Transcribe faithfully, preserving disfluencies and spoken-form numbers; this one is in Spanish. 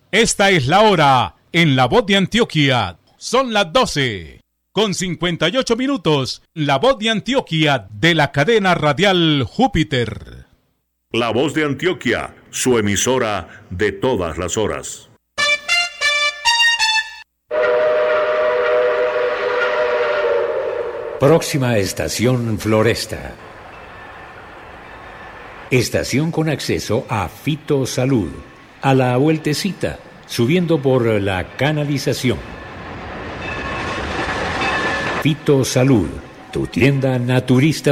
Esta es la hora en La Voz de Antioquia. Son las doce con cincuenta y ocho minutos. La Voz de Antioquia de la cadena radial Júpiter. La Voz de Antioquia, su emisora de todas las horas. Próxima estación Floresta. Estación con acceso a Fito Salud. A la vueltecita, subiendo por la canalización. Fito Salud, tu tienda naturista